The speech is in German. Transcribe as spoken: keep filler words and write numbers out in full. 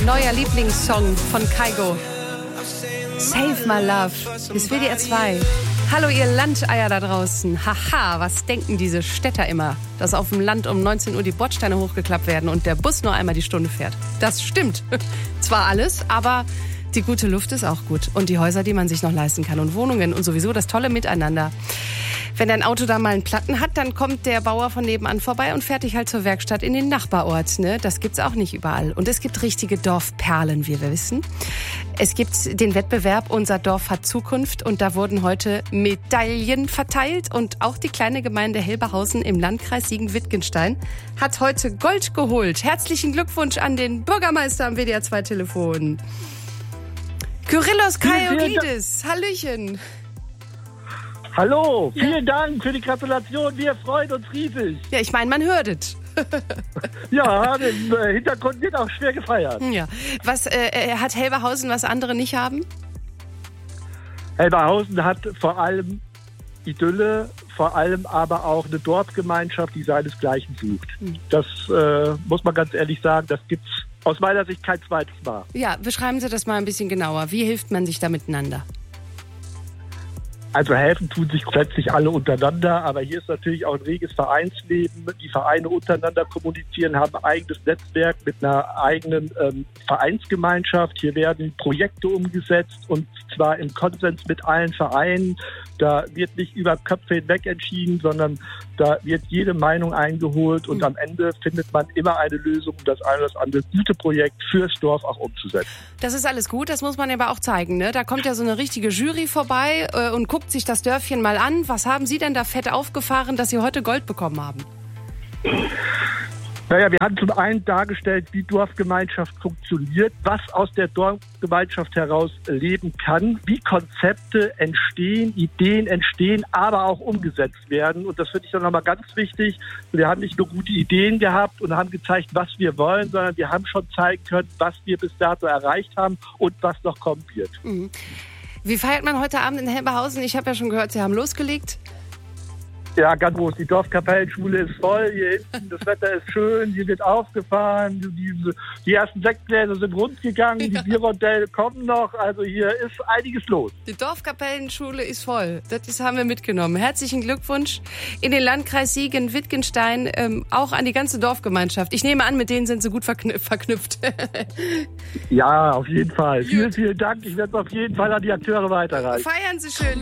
neuer Lieblingssong von Kygo. Save My Love. Ist W D R zwei. Hallo ihr Landeier da draußen. Haha, was denken diese Städter immer? Dass auf dem Land um neunzehn Uhr die Bordsteine hochgeklappt werden und der Bus nur einmal die Stunde fährt. Das stimmt. Zwar alles, aber die gute Luft ist auch gut. Und die Häuser, die man sich noch leisten kann. Und Wohnungen und sowieso das tolle Miteinander. Wenn dein Auto da mal einen Platten hat, dann kommt der Bauer von nebenan vorbei und fährt dich halt zur Werkstatt in den Nachbarort. Ne? Das gibt's auch nicht überall. Und es gibt richtige Dorfperlen, wie wir wissen. Es gibt den Wettbewerb Unser Dorf hat Zukunft. Und da wurden heute Medaillen verteilt. Und auch die kleine Gemeinde Helberhausen im Landkreis Siegen-Wittgenstein hat heute Gold geholt. Herzlichen Glückwunsch an den Bürgermeister am W D R zwei Telefon. Kyrillos Kaioglidis. Hallöchen. Hallo, vielen ja. Dank für die Gratulation. Wir freuen uns riesig. Ja, ich meine, man hört es. Ja, im Hintergrund wird auch schwer gefeiert. Ja. Was äh, hat Helberhausen, was andere nicht haben? Helberhausen hat vor allem Idylle, vor allem aber auch eine Dorfgemeinschaft, die seinesgleichen sucht. Hm. Das äh, muss man ganz ehrlich sagen, das gibt's aus meiner Sicht kein zweites Mal. Ja, beschreiben Sie das mal ein bisschen genauer. Wie hilft man sich da miteinander? Also helfen tun sich plötzlich alle untereinander, aber hier ist natürlich auch ein reges Vereinsleben. Die Vereine untereinander kommunizieren, haben ein eigenes Netzwerk mit einer eigenen ähm, Vereinsgemeinschaft. Hier werden Projekte umgesetzt und zwar im Konsens mit allen Vereinen. Da wird nicht über Köpfe hinweg entschieden, sondern da wird jede Meinung eingeholt und mhm. am Ende findet man immer eine Lösung, um das eine oder das andere gute Projekt fürs Dorf auch umzusetzen. Das ist alles gut, das muss man aber auch zeigen. Ne? Da kommt ja so eine richtige Jury vorbei äh, und guckt sich das Dörfchen mal an. Was haben Sie denn da fett aufgefahren, dass Sie heute Gold bekommen haben? Naja, wir haben zum einen dargestellt, wie Dorfgemeinschaft funktioniert, was aus der Dorfgemeinschaft heraus leben kann, wie Konzepte entstehen, Ideen entstehen, aber auch umgesetzt werden. Und das finde ich dann nochmal ganz wichtig. Wir haben nicht nur gute Ideen gehabt und haben gezeigt, was wir wollen, sondern wir haben schon zeigen können, was wir bis dato erreicht haben und was noch kommen wird. Mhm. Wie feiert man heute Abend in Helberhausen? Ich habe ja schon gehört, Sie haben losgelegt. Ja, ganz groß. Die Dorfkapellenschule ist voll. Hier hinten, das Wetter ist schön. Hier wird aufgefahren. Die, die ersten Sektgläser sind rundgegangen. Die Bierrondelle kommen noch. Also hier ist einiges los. Die Dorfkapellenschule ist voll. Das haben wir mitgenommen. Herzlichen Glückwunsch in den Landkreis Siegen-Wittgenstein, ähm, auch an die ganze Dorfgemeinschaft. Ich nehme an, mit denen sind Sie gut verknü- verknüpft. Ja, auf jeden Fall. Vielen, vielen Dank. Ich werde es auf jeden Fall an die Akteure weiterreichen. Feiern Sie schön.